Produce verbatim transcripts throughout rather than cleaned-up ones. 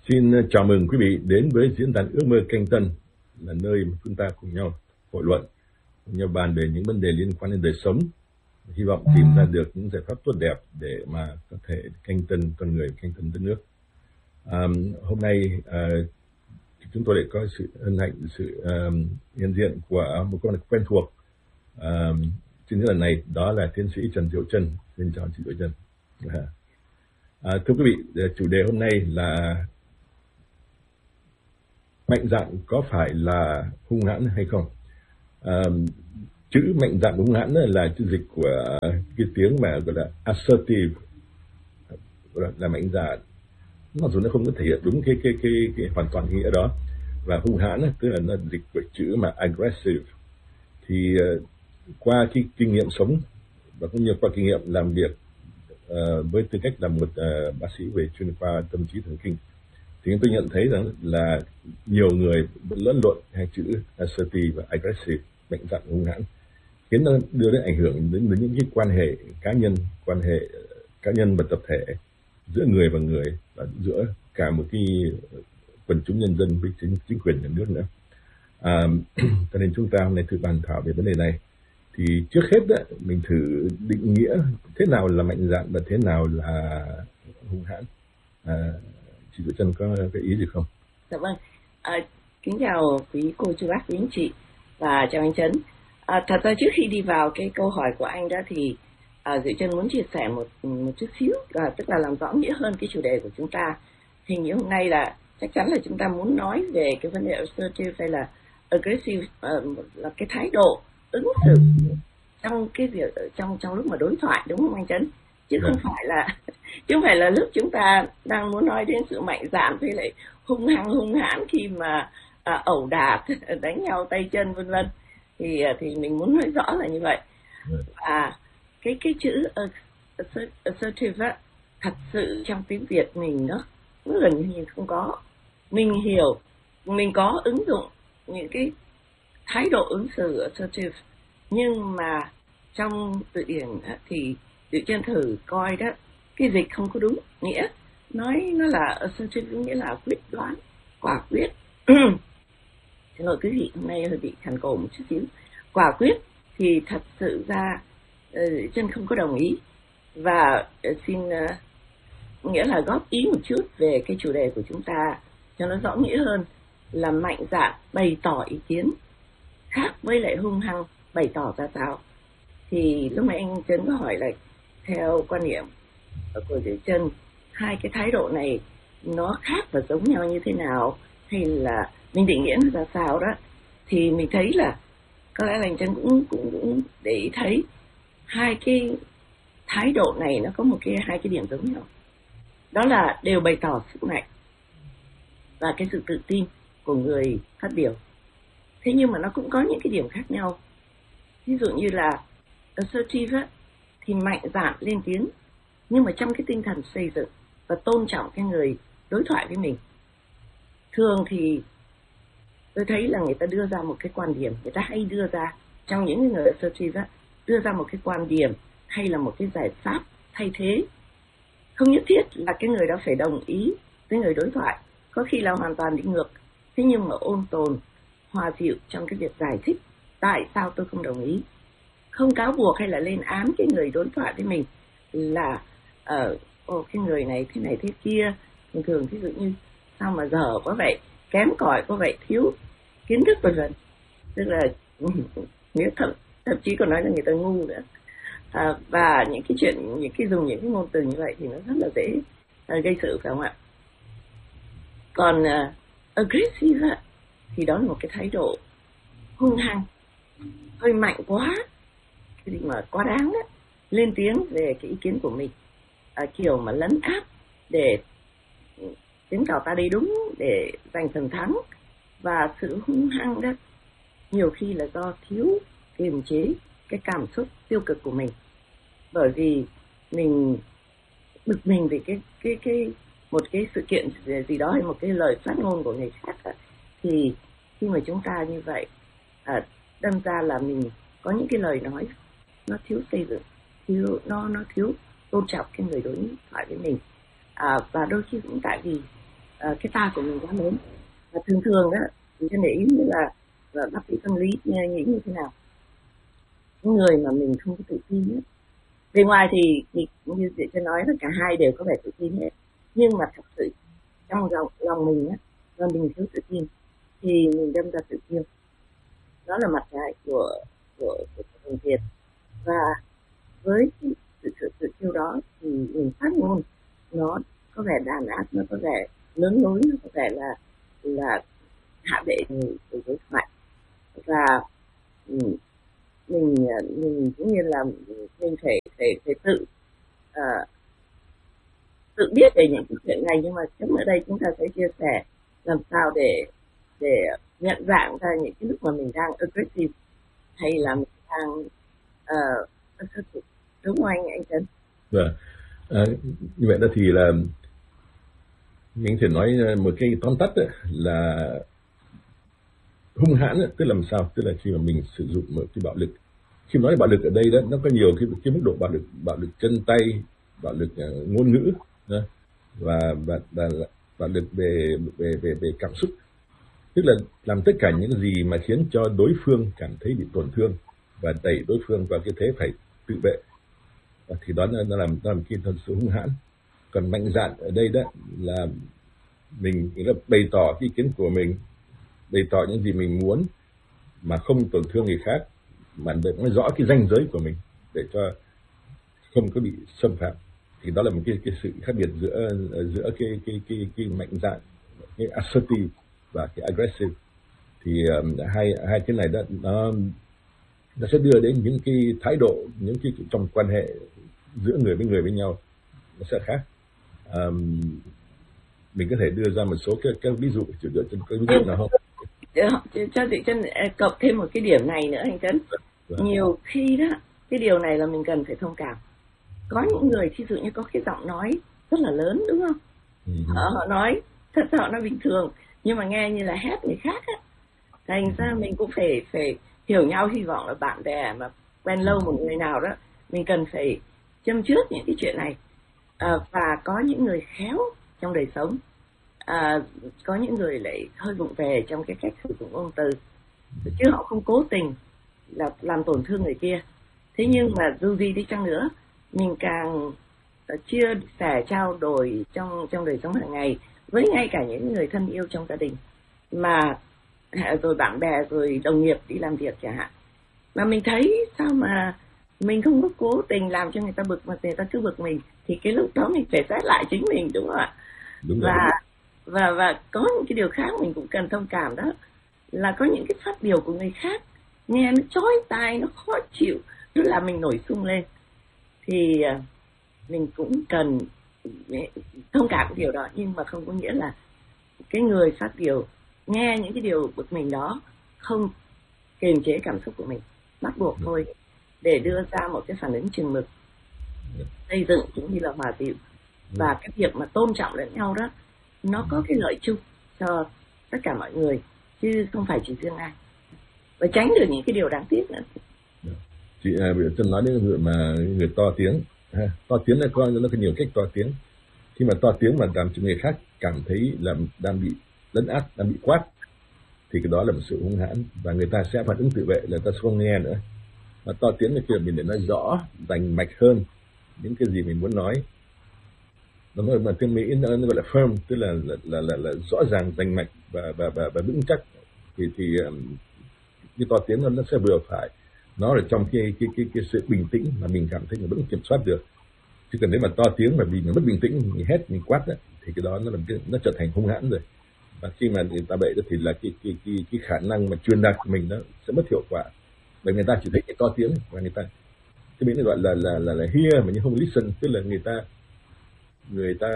Xin chào mừng quý vị đến với diễn đàn Ước mơ Canh Tân, là nơi mà chúng ta cùng nhau hội luận, cùng nhau bàn về những vấn đề liên quan đến đời sống, hy vọng tìm ra được những giải pháp tốt đẹp để mà có thể canh tân con người, canh tân đất nước. À, hôm nay à, chúng tôi lại có sự hân hạnh, sự um, hiện diện của một con quen thuộc à, trên lần này, đó là tiến sĩ Trần Diệu Trân. Xin chào chị Diệu Trân. À, à, thưa quý vị, chủ đề hôm nay là mạnh dạn có phải là hung hãn hay không? À, chữ mạnh dạn hung hãn là chữ dịch của cái tiếng mà gọi là assertive, gọi là, là mạnh dạn. Mặc dù nó không có thể hiện đúng cái cái cái, cái hoàn toàn nghĩa đó. Và hung hãn tức là nó dịch của chữ mà aggressive. Thì uh, qua cái kinh nghiệm sống và cũng như qua kinh nghiệm làm việc uh, với tư cách là một uh, bác sĩ về chuyên khoa tâm trí thần kinh, thì tôi nhận thấy rằng là nhiều người lẫn lộn hai chữ assertive và aggressive, mạnh dạn hung hãn, khiến nó đưa đến ảnh hưởng đến, đến những cái quan hệ cá nhân, quan hệ cá nhân và tập thể giữa người và người, và giữa cả một cái quần chúng nhân dân với chính, chính quyền nhà nước nữa. À, cho nên chúng ta hôm nay thử bàn thảo về vấn đề này. Thì trước hết đó, mình thử định nghĩa thế nào là mạnh dạn và thế nào là hung hãn. À, chị Diệu Trân có cái ý gì không? Dạ vâng. À, kính chào quý cô chú bác, quý anh chị và chào anh Trấn. À, thật ra trước khi đi vào cái câu hỏi của anh đó thì à, Diệu Trân muốn chia sẻ một một chút xíu, à, tức là làm rõ nghĩa hơn cái chủ đề của chúng ta. Thì như hôm nay là chắc chắn là chúng ta muốn nói về cái vấn đề assertive hay là aggressive, uh, là cái thái độ ứng xử trong cái việc trong trong lúc mà đối thoại, đúng không anh Trấn? Chứ không yeah. phải là chứ không phải là lúc chúng ta đang muốn nói đến sự mạnh dạn với lại hung hăng hung hãn khi mà à, ẩu đả, đánh nhau tay chân vân vân, thì thì mình muốn nói rõ là như vậy. À, cái cái chữ assertive á, thật sự trong tiếng Việt mình nó nó gần như không có. Mình hiểu, mình có ứng dụng những cái thái độ ứng xử assertive, nhưng mà trong từ điển thì Diệu Trân thử coi đó, cái dịch không có đúng nghĩa. Nói nó là assertive nghĩa là quyết đoán, quả quyết. Xin lỗi quý vị, hôm nay hơi bị khàn cổ một chút xíu. Quả quyết thì thật sự ra Diệu Trân không có đồng ý. Và xin uh, nghĩa là góp ý một chút về cái chủ đề của chúng ta cho nó rõ nghĩa hơn, là mạnh dạn bày tỏ ý kiến khác với lại hung hăng bày tỏ ra sao. Thì lúc nãy anh Trấn có hỏi là theo quan niệm của Diệu Trân, hai cái thái độ này nó khác và giống nhau như thế nào, hay là mình định nghĩa nó ra sao đó, thì mình thấy là có lẽ là anh Trân cũng, cũng, cũng để ý thấy hai cái thái độ này nó có một cái hai cái điểm giống nhau, đó là đều bày tỏ sức mạnh và cái sự tự tin của người phát biểu. Thế nhưng mà nó cũng có những cái điểm khác nhau. Ví dụ như là assertive á, thì mạnh dạn lên tiếng, nhưng mà trong cái tinh thần xây dựng và tôn trọng cái người đối thoại với mình. Thường thì tôi thấy là người ta đưa ra một cái quan điểm, người ta hay đưa ra, trong những người assertive á, đưa ra một cái quan điểm hay là một cái giải pháp thay thế. Không nhất thiết là cái người đó phải đồng ý với người đối thoại, có khi là hoàn toàn đi ngược. Thế nhưng mà ôn tồn, hòa dịu trong cái việc giải thích tại sao tôi không đồng ý, không cáo buộc hay là lên án cái người đối thoại với mình là ở uh, cái người này thế này thế kia. Thường thường ví dụ như sao mà dở quá vậy, kém cỏi quá vậy, thiếu kiến thức vân vân, tức là nếu thậm thậm chí còn nói là người ta ngu nữa. À, và những cái chuyện, những cái dùng những cái ngôn từ như vậy thì nó rất là dễ uh, gây sự, phải không ạ? Còn uh, aggressive thì đó là một cái thái độ hung hăng, hơi mạnh quá, cái gì mà quá đáng đó, lên tiếng về cái ý kiến của mình, à, kiểu mà lấn áp để chứng tỏ ta đây đúng, để giành phần thắng. Và sự hung hăng đó nhiều khi là do thiếu kiềm chế cái cảm xúc tiêu cực của mình, bởi vì mình bực mình về cái cái cái một cái sự kiện gì đó hay một cái lời phát ngôn của người khác đó, thì khi mà chúng ta như vậy, à, đâm ra là mình có những cái lời nói nó thiếu xây dựng, thiếu nó nó thiếu tôn trọng cái người đối thoại với mình. À, và đôi khi cũng tại vì uh, cái ta của mình quá lớn. Và thường thường đó thì cho để ý như là, là bác sĩ tâm lý nghĩ như thế nào, những người mà mình không có tự tin ấy. Bên ngoài thì, thì như chị cho nói là cả hai đều có vẻ tự tin hết, nhưng mà thật sự trong lòng, lòng mình á, là mình thiếu tự tin thì mình đâm ra tự tiêu. Đó là mặt trái của của của mình thiệt. Và với cái sự tự, tự tiêu đó thì mình phát ngôn nó có vẻ đàn áp, nó có vẻ lớn lối, nó có vẻ là là hạ bệ người của đối thoại. Và mình mình cũng như là mình phải phải phải tự uh, tự biết về những cái chuyện này, nhưng mà trong ở đây chúng ta sẽ chia sẻ làm sao để để nhận dạng ra những cái lúc mà mình đang aggressive hay là mình đang uh, assertive. Đúng không anh anh Trấn? Vâng, à, như vậy đó thì là mình thể nói một cái tóm tắt ấy, là hung hãn ấy, tức là làm sao, tức là khi mà mình sử dụng một cái bạo lực. Khi nói bạo lực ở đây đó, nó có nhiều cái, cái mức độ bạo lực, bạo lực chân tay, bạo lực uh, ngôn ngữ đó, và và và bạo lực về về về về cảm xúc, tức là làm tất cả những gì mà khiến cho đối phương cảm thấy bị tổn thương và đẩy đối phương vào cái thế phải tự vệ, và thì đó nó làm nó làm cái sự hung hãn. Còn mạnh dạn ở đây đó là mình là bày tỏ ý kiến của mình, bày tỏ những gì mình muốn mà không tổn thương người khác, mà để nói rõ cái ranh giới của mình để cho không có bị xâm phạm. Thì đó là một cái cái sự khác biệt giữa giữa cái cái cái cái mạnh dạn, cái assertive và cái aggressive. Thì um, hai hai cái này đó nó nó sẽ đưa đến những cái thái độ, những cái trong quan hệ giữa người với người với nhau nó sẽ khác. Um, mình có thể đưa ra một số các các ví dụ, chỉ dựa trên cái ví dụ nào không? Cho chị Trân cộng thêm một cái điểm này nữa anh Trấn. Nhiều khi đó cái điều này là mình cần phải thông cảm. Có những người ví dụ như có cái giọng nói rất là lớn, đúng không? Uh-huh. Họ, họ nói thật sự nó bình thường nhưng mà nghe như là hét người khác á. Thành ra mình cũng phải phải hiểu nhau. Hy vọng là bạn bè mà quen lâu một người nào đó, mình cần phải châm trước những cái chuyện này. À, và có những người khéo trong đời sống, à, có những người lại hơi vụng về trong cái cách sử dụng ngôn từ, chứ họ không cố tình là làm tổn thương người kia. Thế nhưng mà dù gì đi chăng nữa, mình càng chia sẻ trao đổi trong trong đời sống hàng ngày với ngay cả những người thân yêu trong gia đình, mà rồi bạn bè, rồi đồng nghiệp đi làm việc chẳng hạn, mà mình thấy sao mà mình không có cố tình làm cho người ta bực mà người ta cứ bực mình, thì cái lúc đó mình phải xét lại chính mình, đúng không ạ? Đúng và và và có những cái điều khác mình cũng cần thông cảm, đó là có những cái phát biểu của người khác nghe nó chói tai, nó khó chịu, nó làm mình nổi sung lên, thì mình cũng cần thông cảm cái điều đó, nhưng mà không có nghĩa là cái người phát biểu nghe những cái điều bực mình đó không kiềm chế cảm xúc của mình, bắt buộc thôi để đưa ra một cái phản ứng chừng mực, xây dựng cũng như là hòa dịu. Và cái việc mà tôn trọng lẫn nhau đó, nó có cái lợi chung cho tất cả mọi người chứ không phải chỉ riêng ai, và tránh được những cái điều đáng tiếc nữa. Chị à, bây giờ nói đến người mà người to tiếng, ha, to tiếng là coi nó có nhiều cách to tiếng. Khi mà to tiếng mà làm cho người khác cảm thấy là đang bị lấn át, đang bị quát, thì cái đó là một sự hung hãn, và người ta sẽ phản ứng tự vệ, là ta sẽ không nghe nữa. Mà to tiếng là kia mình để nói rõ, rành mạch hơn những cái gì mình muốn nói. Nó nói mà tiếng Mỹ nó, nó gọi là firm, tức là là là là, là rõ ràng, rành mạch và và và, và vững chắc. Thì thì um, cái to tiếng nó, nó sẽ vừa phải, nó là trong cái cái cái cái sự bình tĩnh mà mình cảm thấy mình vẫn kiểm soát được. Chứ cần nếu mà to tiếng mà vì mình mất bình tĩnh, mình hét, mình quát đó, thì cái đó nó làm cái nó trở thành hung hãn rồi. Và khi mà người ta vậy đó thì là cái cái cái cái khả năng mà truyền đạt của mình nó sẽ mất hiệu quả, bởi người ta chỉ thấy cái to tiếng, và người ta cái mình gọi là là là là hear mà nhưng không listen, tức là người ta người ta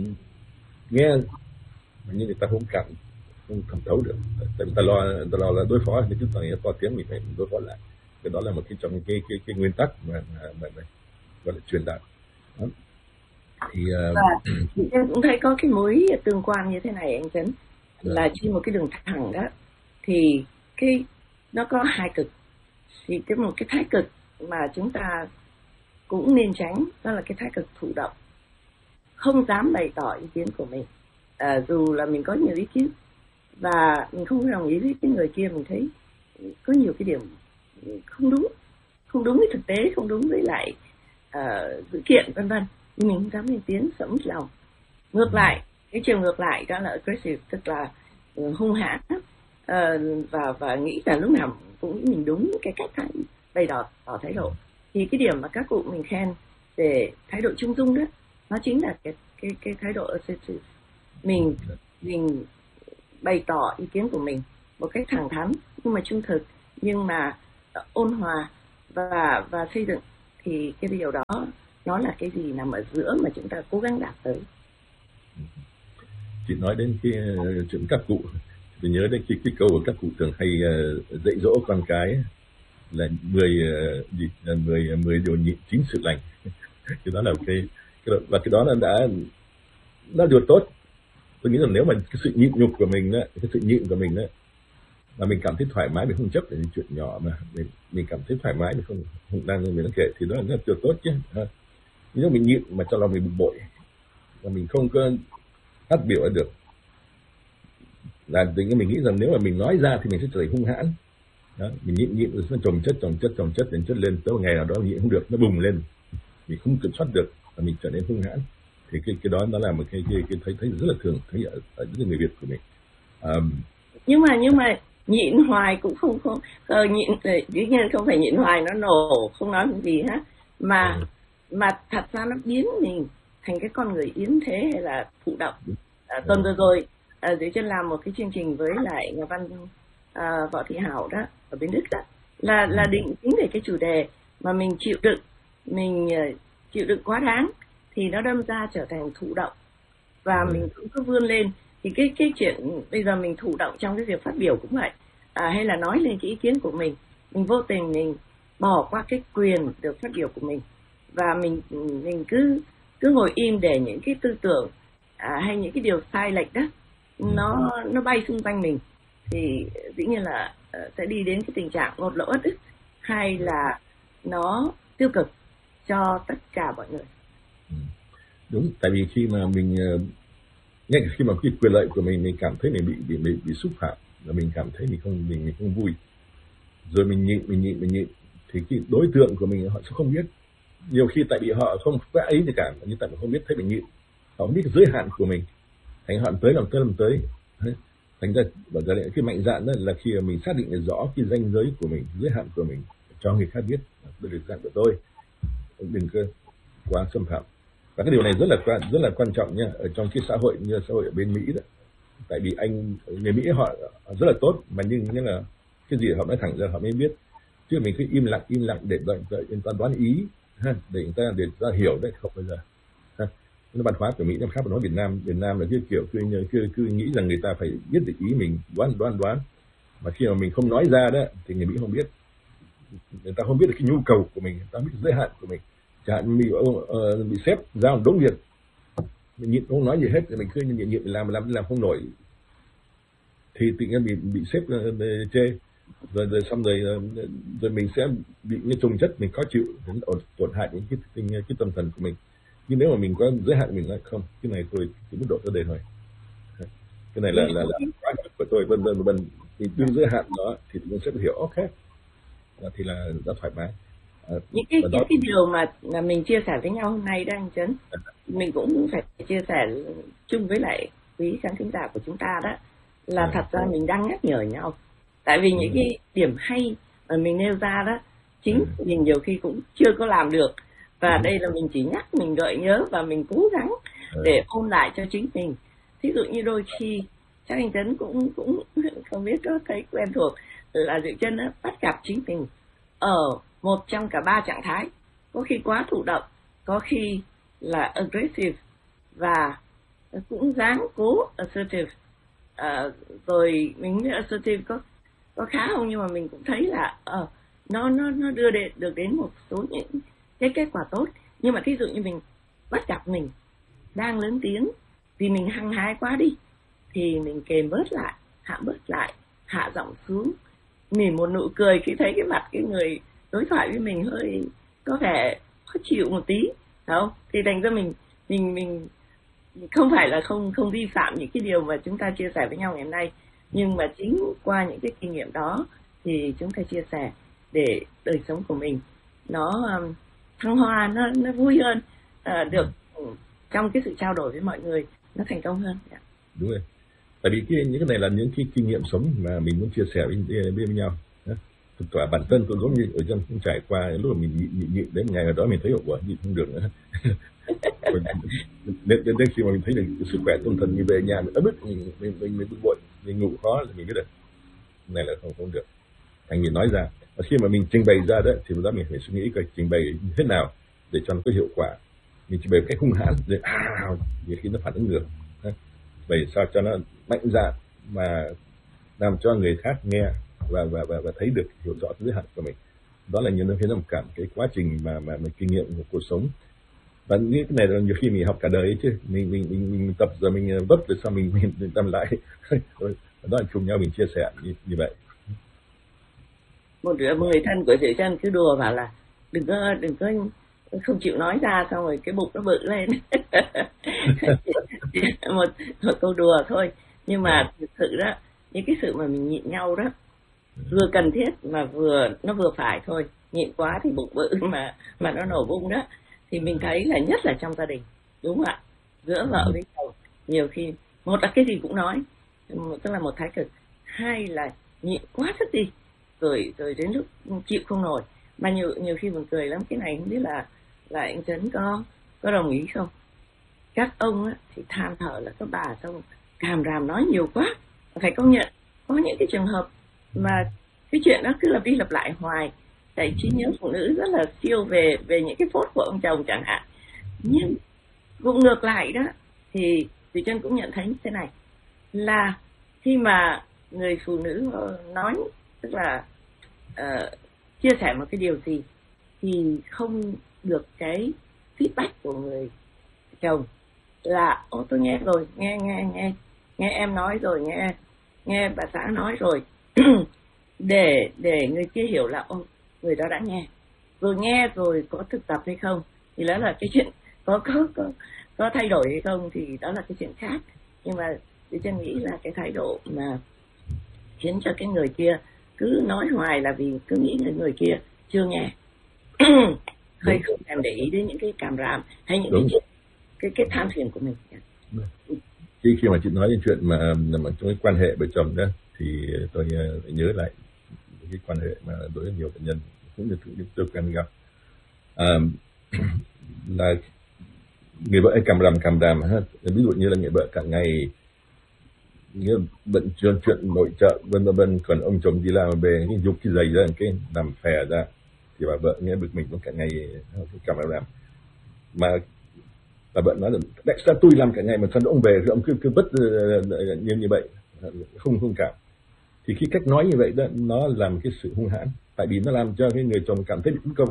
nghe mà nhưng người ta không cảm, không thẩm thấu được, tại người ta lo người ta lo là đối phó, nhưng chúng ta to tiếng mình phải đối phó lại. Cái đó là một cái trong cái cái cái nguyên tắc mà mà, mà, mà gọi là truyền đạt. Đó. Thì uh... em cũng thấy có cái mối tương quan như thế này anh Trấn, là trên một cái đường thẳng đó thì cái nó có hai cực, thì cái một cái thái cực mà chúng ta cũng nên tránh, đó là cái thái cực thụ động, không dám bày tỏ ý kiến của mình, à, dù là mình có nhiều ý kiến và mình không đồng ý với cái người kia, mình thấy có nhiều cái điểm không đúng, không đúng với thực tế, không đúng với lại uh, sự kiện vân vân, nhưng mình không dám lên tiếng, sợ mất lòng. Ngược lại, cái chiều ngược lại đó là aggressive, tức là uh, hung hãn, uh, và và nghĩ là lúc nào cũng nghĩ mình đúng cái cách thái, bày tỏ tỏ thái độ. Thì cái điểm mà các cụ mình khen về thái độ trung dung đó, nó chính là cái cái cái thái độ assertive. Mình mình bày tỏ ý kiến của mình một cách thẳng thắn nhưng mà trung thực, nhưng mà ôn hòa và và xây dựng, thì cái điều đó nó là cái gì nằm ở giữa mà chúng ta cố gắng đạt tới. Chị nói đến cái uh, chuyện các cụ, tôi nhớ đến cái, cái câu của các cụ thường hay uh, dạy dỗ con cái là mười uh, gì là mười mười điều nhịn chính sự lành. Cái đó là cái, cái đó, và cái đó là đã nó điều tốt. Tôi nghĩ rằng nếu mà cái sự nhịn nhục của mình đó, cái sự nhịn của mình đó, mà mình cảm thấy thoải mái, mình không chấp về những chuyện nhỏ mà mình, mình cảm thấy thoải mái, mình không không đang mình đang kể, thì đó là rất điều tốt chứ. Nếu mình nhịn mà trong lòng mình bực bội và mình không có phát biểu ra được, là tự nhiên mình nghĩ rằng nếu mà mình nói ra thì mình sẽ trở thành hung hãn. Đó, mình nhịn nhịn rồi nó chồng chất chồng chất chồng chất đến chất lên, tới một ngày nào đó nhịn không được, nó bùng lên, mình không kiểm soát được và mình trở nên hung hãn. Thì cái cái đó nó là một cái cái, cái thấy thấy rất là thường thấy ở, ở những người Việt của mình. Um, nhưng mà nhưng mà nhịn hoài cũng không không uh, nhịn dĩ nhiên không phải nhịn hoài nó nổ không nói gì hết, mà ừ. mà thật ra nó biến mình thành cái con người yếm thế hay là thụ động. À, tuần vừa rồi uh, dưới chân làm một cái chương trình với lại nhà văn uh, Võ Thị Hảo đó ở bên Đức đó, là là định chính về cái chủ đề mà mình chịu đựng, mình uh, chịu đựng quá đáng thì nó đâm ra trở thành thụ động và ừ. mình cũng cứ vươn lên. Thì cái cái chuyện bây giờ mình thụ động trong cái việc phát biểu cũng vậy, à, hay là nói lên cái ý kiến của mình, mình vô tình mình bỏ qua cái quyền được phát biểu của mình và mình mình cứ cứ ngồi im để những cái tư tưởng à, hay những cái điều sai lệch đó nó nó bay xung quanh mình, thì dĩ nhiên là uh, sẽ đi đến cái tình trạng ngột lỗ ất ức, hay là nó tiêu cực cho tất cả mọi người. Đúng, tại vì khi mà mình uh... ngay khi mà cái quyền lợi của mình mình cảm thấy mình bị bị bị, bị xúc phạm và mình cảm thấy mình không mình, mình không vui, rồi mình nhịn mình nhịn mình nhịn thì cái đối tượng của mình họ sẽ không biết. Nhiều khi tại vì họ không có ấy gì cả, nhưng tại họ không biết thấy mình nhịn, họ không biết cái giới hạn của mình, thành họ tới làm tới làm tới. Thành ra bởi ra cái mạnh dạn đó là khi mà mình xác định được rõ cái ranh giới của mình, giới hạn của mình, cho người khác biết đây là giới hạn của tôi, đừng có quá xâm phạm. Và cái điều này rất là quan rất là quan trọng nha, ở trong cái xã hội như xã hội ở bên Mỹ đó. Tại vì anh người Mỹ họ rất là tốt, mà nhưng nhưng là cái gì họ nói thẳng ra họ mới biết, chứ mình cứ im lặng im lặng để đợi đợi người ta đoán ý ha, để người ta để người ta hiểu đấy, không bao giờ ha. Nó văn hóa của Mỹ nó khác với nói Việt Nam. Việt Nam là cái kiểu cứ cứ cứ nghĩ rằng người ta phải biết được ý mình, đoán đoán đoán, mà khi mà mình không nói ra đó thì người Mỹ không biết, người ta không biết được cái nhu cầu của mình, người ta không biết giới hạn của mình. Chẳng hạn mình uh, bị sếp giao một đống việc, mình nhịn không nói gì hết, mình cứ nhịn nhịn làm làm làm không nổi, thì tự nhiên bị bị sếp uh, chê, rồi rồi xong rồi uh, rồi mình sẽ bị như trùng chất, mình khó chịu, đến tổn hại đến cái, cái cái tâm thần của mình. Nhưng nếu mà mình có giới hạn, mình nói không, cái này tôi cái mức độ tới đây thôi, cái này là là là quá mức của tôi, vân vân vân, thì đương giới hạn đó thì mình sẽ hiểu ok, thì là đã thoải mái. À, những cái những cái điều mà là mình chia sẻ với nhau hôm nay đó anh Trấn, mình cũng phải chia sẻ chung với lại quý khán thính giả của chúng ta đó, là à, thật ra à. mình đang nhắc nhở nhau, tại vì ừ. những cái điểm hay mà mình nêu ra đó chính ừ. mình nhiều khi cũng chưa có làm được, và ừ. đây là mình chỉ nhắc, mình gợi nhớ và mình cố gắng ừ. để ôn lại cho chính mình. Thí dụ như đôi khi chắc anh Trấn cũng cũng không biết có thấy quen thuộc là Diệu Chân bắt gặp chính mình ở một trong cả ba trạng thái, có khi quá thụ động, có khi là aggressive, và cũng dáng cố assertive. À, rồi mình nghĩ assertive có có khá không, nhưng mà mình cũng thấy là uh, nó nó nó đưa đến, được đến một số những cái kết quả tốt. Nhưng mà thí dụ như mình bắt gặp mình đang lớn tiếng vì mình hăng hái quá đi, thì mình kềm bớt lại, hạ bớt lại, hạ giọng xuống, mỉm một nụ cười khi thấy cái mặt cái người đối thoại với mình hơi có vẻ khó chịu một tí, không? Thì thành ra mình mình mình không phải là không không vi phạm những cái điều mà chúng ta chia sẻ với nhau ngày hôm nay, nhưng mà chính qua những cái kinh nghiệm đó thì chúng ta chia sẻ để đời sống của mình nó um, thăng hoa, nó nó vui hơn, uh, được um, trong cái sự trao đổi với mọi người nó thành công hơn. Yeah. Đúng rồi. Tại vì cái, những cái này là những cái kinh nghiệm sống mà mình muốn chia sẻ với, với nhau. Thực tỏa bản thân tôi giống như ở trong cũng trải qua lúc mà mình nhịn nhịn nhịn đến ngày đó mình thấy hậu quả nhịn không được nữa. đến, đến, đến khi mà mình thấy được sức khỏe tâm thần, mình về nhà mình ấm ức, mình mình mình, mình bực bội, mình ngủ khó là mình biết được này là không không được. Thành mình nói ra, và khi mà mình trình bày ra đó thì lúc đó mình phải suy nghĩ coi trình bày như thế nào để cho nó có hiệu quả. Mình trình bày cách hung hãn để à nhiều khi nó phản ứng ngược. Vậy sao cho nó mạnh dạn mà làm cho người khác nghe và và và, và thấy được, hiểu rõ giới hạn của mình. Đó là những cái một cảm cái quá trình mà mà mình kinh nghiệm của cuộc sống. Và những cái này là nhiều khi mình học cả đời ấy chứ, mình mình mình, mình tập rồi mình vấp rồi sau mình mình, mình tâm lại. Đó là chung nhau mình chia sẻ như, như vậy. Một đứa một người thân của Diệu Chân cứ đùa bảo là đừng có đừng có không chịu nói ra, xong rồi cái bụng nó bự lên. một, một câu đùa thôi, nhưng mà thực sự đó, những cái sự mà mình nhịn nhau đó vừa cần thiết mà vừa nó vừa phải thôi. Nhịn quá thì bụng bự mà mà nó nổ bung đó, thì mình thấy là nhất là trong gia đình, đúng không ạ, giữa vợ với chồng nhiều khi một là cái gì cũng nói, tức là một thái cực, hai là nhịn quá sức đi, rồi rồi đến lúc chịu không nổi. Mà nhiều nhiều khi buồn cười lắm, cái này không biết là là anh Trấn có có đồng ý không? Các ông á, thì than thở là các bà xong càm ràm nói nhiều quá. Phải công nhận có những cái trường hợp mà cái chuyện đó cứ lặp đi lặp lại hoài. Tại trí nhớ phụ nữ rất là siêu về về những cái phốt của ông chồng chẳng hạn. Nhưng cũng ngược lại đó, thì Thủy Chân cũng nhận thấy như thế này, là khi mà người phụ nữ nói, tức là uh, chia sẻ một cái điều gì thì không được cái feedback của người chồng là ô tôi nghe rồi, nghe nghe nghe nghe em nói rồi, nghe nghe bà xã nói rồi, để để người kia hiểu là ô người đó đã nghe rồi, nghe rồi có thực tập hay không thì đó là cái chuyện, có có có có thay đổi hay không thì đó là cái chuyện khác. Nhưng mà tôi chân nghĩ là cái thái độ mà khiến cho cái người kia cứ nói hoài là vì cứ nghĩ người người kia chưa nghe, hơi không thèm để ý đến những cái càm ràm hay những cái, cái cái than phiền của mình. Khi khi mà chị nói đến chuyện mà mà trong cái quan hệ vợ chồng đó, thì tôi nhớ lại cái quan hệ mà đối với nhiều bệnh nhân cũng như tôi quen gặp, à, là người vợ ấy càm ràm càm ràm ha, ví dụ như là người vợ cả ngày như bận chuyện chuyện nội trợ vân vân vân, còn ông chồng đi làm về cái dục cái giày ra cái làm phè ra thì bà vợ nghe bực mình cũng cả ngày càm ràm. Mà bà vợ nói là tại sao tôi làm cả ngày mà sao ông về thì ông cứ cứ vất như như vậy, không không cảm. Thì khi cách nói như vậy đó, nó làm cái sự hung hãn, tại vì nó làm cho cái người chồng cảm thấy bị tấn công.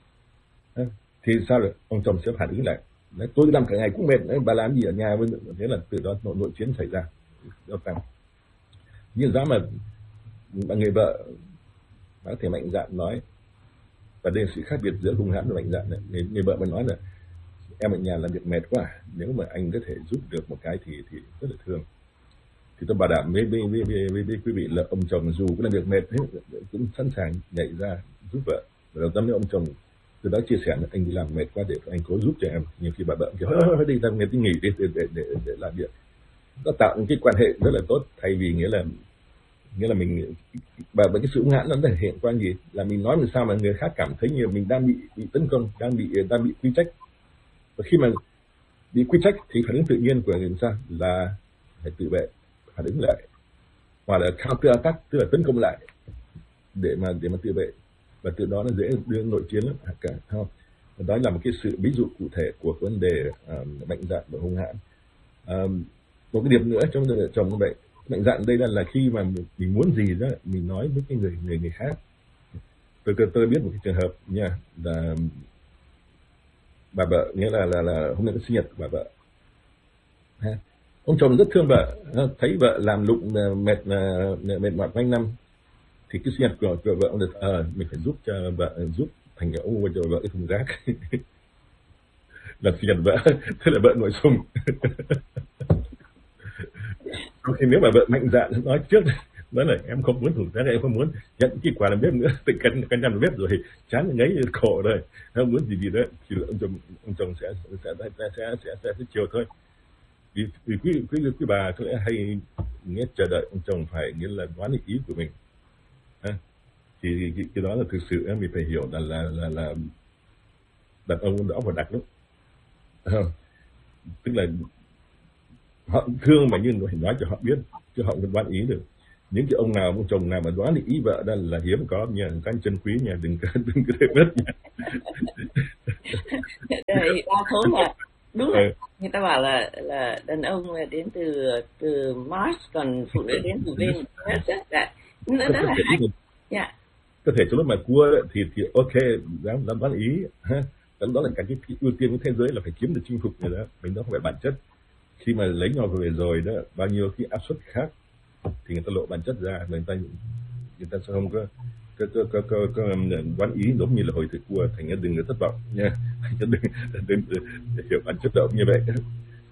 Thì sao được, ông chồng sẽ phản ứng lại, đấy, tôi làm cả ngày cũng mệt, đấy, bà làm gì ở nhà, thế là từ đó nội, nội chiến xảy ra. Nhưng giá mà người vợ có thể mạnh dạn nói, và đây là sự khác biệt giữa hung hãn và mạnh dạn này. Người, người vợ mà nói là em ở nhà làm việc mệt quá, nếu mà anh có thể giúp được một cái thì thì rất là thương. Thì tôi bảo đảm với với, với, với, với, với quý vị là ông chồng dù cũng làm việc mệt thế cũng sẵn sàng nhảy ra giúp vợ. Và đầu tiên ông chồng từ đó chia sẻ là anh đi làm mệt quá để anh cố giúp cho em. Nhưng khi bà vợ kiểu đi ra người đi nghỉ đi để, để, để, để làm việc, nó tạo một cái quan hệ rất là tốt, thay vì nghĩa là nghĩa là mình và với cái sự hung hãn nó thể hiện qua gì là mình nói làm sao mà người khác cảm thấy như mình đang bị bị tấn công, đang bị đang bị quy trách. Và khi mà bị quy trách thì phản ứng tự nhiên của người ta là phải tự vệ, phản ứng lại, hoặc là counter attack, tức là tấn công lại để mà để mà tự vệ, và từ đó nó dễ đưa nội chiến lắm cả, không? Đó là một cái sự ví dụ cụ thể của vấn đề uh, mạnh dạn và hung hãn. Uh, một cái điểm nữa trong vấn đề chồng như vậy, mạnh dạn đây là là khi mà mình, mình muốn gì đó mình nói với cái người người người khác. Tôi tôi biết một cái trường hợp nha, là bà vợ, nghĩa là là là hôm nay có sinh nhật của bà vợ. Ha. Ông chồng rất thương vợ, thấy vợ làm lụng mệt mệt mỏi quanh năm, thì cái sinh nhật của, của vợ ông được ờ à, mình phải giúp cho vợ, giúp thành cái ô cho vợ cái thùng rác. là sinh nhật vợ, thế là vợ nội sung. Có khi nếu mà vợ mạnh dạn nói trước, nói là em không muốn thủ tác, em không muốn nhận cái quà làm bếp nữa, tự cân cân làm bếp rồi chán ngấy khổ rồi, không muốn gì gì đó, thì ông chồng ông chồng sẽ sẽ sẽ sẽ sẽ, sẽ, sẽ, sẽ chiều thôi. Vì, vì quý quý quý bà có lẽ hay nghe chờ đợi ông chồng phải nghĩa là đoán được ý của mình. À, thì cái, cái đó là thực sự mình phải hiểu là là là, là đàn ông đó phải đặt lúc, à, tức là họ thương mà nhưng phải nói cho họ biết chứ họ không đoán ý được. Những cái ông nào ông chồng nào mà đoán được ý vợ đó là hiếm có nha, các anh chân quý nha, đừng đừng có để mất nha. Đây, đa số là đúng là người ta bảo là là đàn ông đến từ từ Mars, còn phụ nữ đến từ Venus. Rất là nó rất là hay. Dạ. Có thể số lúc mà cua thì thì ok, dám dám đoán ý ha. Đó là cái, cái ưu tiên của thế giới là phải kiếm được chinh phục rồi đó, mình đó không phải bản chất. Khi mà lấy nhau về rồi đó, bao nhiêu cái áp suất khác thì người ta lộ bản chất ra, người ta người ta sẽ không có có có có, có, có đoán ý giống như là hồi thời cua, thành ra đừng có thất vọng nha, đừng, đừng, đừng, đừng hiểu bản chất động như vậy.